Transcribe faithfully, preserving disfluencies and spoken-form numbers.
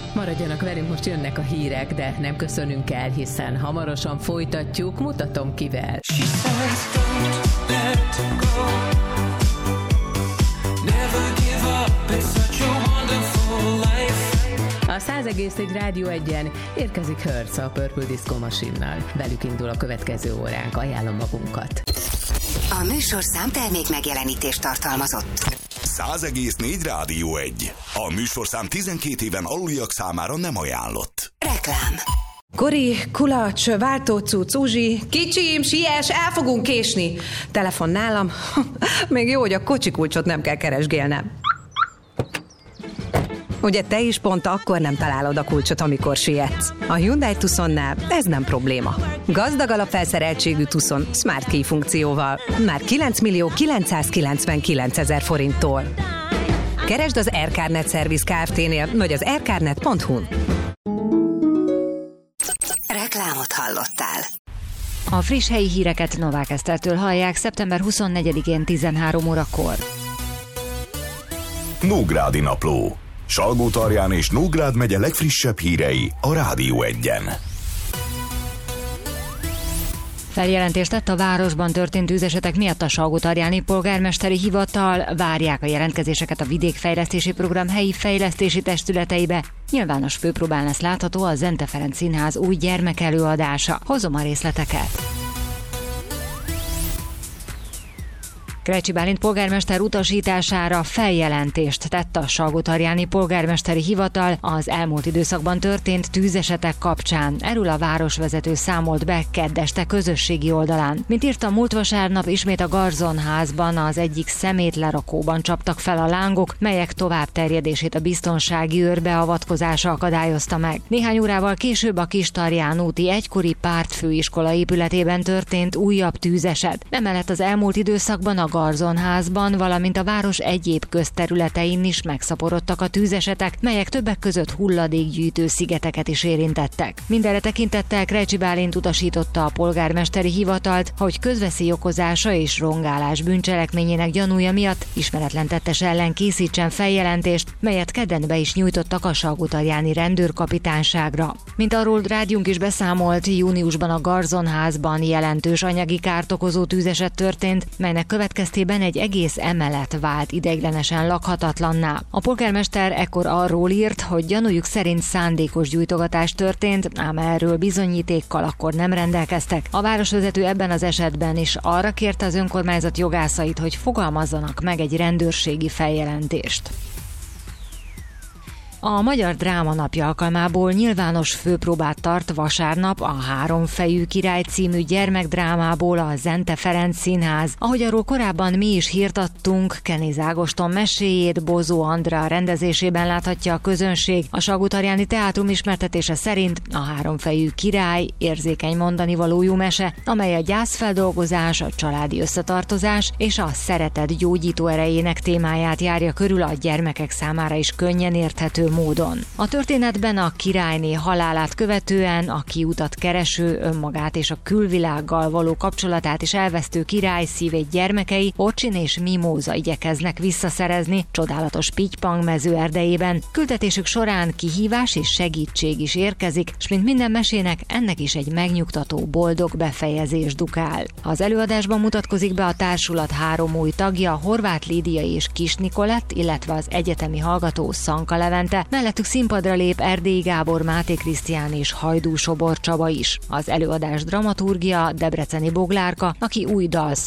Maradjanak velünk, most jönnek a hírek, de nem köszönünk el, hiszen hamarosan folytatjuk, mutatom kivel. A száz egész egy Rádió egyen érkezik Hurts a Purple Disco Machine-nal. Velük indul a következő óránk, ajánlom magunkat. A műsorszám termék megjelenítést tartalmazott. száz egész négy Rádió egy. A műsorszám tizenkét éven aluliak számára nem ajánlott. Reklám. Kori, kulacs, váltócuc, uzsi, kicsim, siess, el fogunk késni. Telefon nálam. Még jó, hogy a kocsikulcsot nem kell keresgélnem. Ugye te is pont akkor nem találod a kulcsot, amikor sietsz. A Hyundai Tucsonnál ez nem probléma. Gazdag alapfelszereltségű Tucson Smart Key funkcióval. Már kilenc millió kilencszázkilencvenkilencezer forinttól. Keresd az Aircarnet Service Kft-nél, vagy az aircarnet pont hu-n. Reklámot hallottál. A friss helyi híreket Novák Esztertől hallják szeptember huszonnegyedikén tizenhárom órakor. Nógrádi Napló. Salgótarján és Nógrád megye legfrissebb hírei a Rádió egyen. Feljelentést tett a városban történt tűzesetek miatt a Salgótarjáni polgármesteri hivatal, várják a jelentkezéseket a vidékfejlesztési program helyi fejlesztési testületeibe. Nyilvános főpróbán lesz látható a Zente Ferenc Színház új gyermekelőadása. Hozom a részleteket. Krecsi Bálint polgármester utasítására feljelentést tett a Salgótarjáni polgármesteri hivatal az elmúlt időszakban történt tűzesetek kapcsán. Erről a városvezető számolt be kedd este közösségi oldalán. Mint írta, múlt vasárnap ismét a Garzonházban, az egyik szemétlerakóban csaptak fel a lángok, melyek tovább terjedését a biztonsági őr beavatkozása akadályozta meg. Néhány órával később a Kistarján úti egykori pártfőiskola épületében történt újabb tűzeset. Emellett az elmúlt időszakban a Garzonházban, valamint a város egyéb közterületein is megszaporodtak a tűzesetek, melyek többek között hulladékgyűjtő szigeteket is érintettek. Mindenre tekintettel Krecsi Bálint utasította a polgármesteri hivatalt, hogy közveszély okozása és rongálás bűncselekményének gyanúja miatt ismeretlen tettes ellen készítsen feljelentést, melyet kedden be is nyújtottak a Salgótarjáni rendőrkapitányságra. Mint arról rádiónk is beszámolt, júniusban a Garzonházban jelentős anyagi kárt okozó tűzeset történt, melynek következtében egy egész emelet vált ideiglenesen lakhatatlanná. A polgármester ekkor arról írt, hogy gyanújuk szerint szándékos gyújtogatás történt, ám erről bizonyítékkal akkor nem rendelkeztek. A városvezető ebben az esetben is arra kérte az önkormányzat jogászait, hogy fogalmazzanak meg egy rendőrségi feljelentést. A Magyar Dráma Napja alkalmából nyilvános főpróbát tart vasárnap a Háromfejű király című gyermekdrámából a Zente Ferenc Színház. Ahogy arról korábban mi is hírt adtunk, Kenéz Ágoston meséjét Bozó Andrea rendezésében láthatja a közönség. A Salgótarjáni Teátrum ismertetése szerint a Háromfejű király érzékeny mondanivalójú mese, amely a gyászfeldolgozás, a családi összetartozás és a szeretet gyógyító erejének témáját járja körül a gyermekek számára is könnyen érthető módon. A történetben a királyné halálát követően a kiutat kereső, önmagát és a külvilággal való kapcsolatát is elvesztő király szívét gyermekei Orcsin és Mimóza igyekeznek visszaszerezni csodálatos Pitypang mező erdejében. Küldetésük során kihívás és segítség is érkezik, s mint minden mesének, ennek is egy megnyugtató, boldog befejezés dukál. Az előadásban mutatkozik be a társulat három új tagja, Horváth Lídia és Kis Nikolett, illetve az egyetemi hallgató Szanka Levente. Mellettük színpadra lép Erdélyi Gábor, Máté Krisztián és Hajdú Sobor Csaba is. Az előadás dramaturgia Debreceni Boglárka, aki új dalszöveg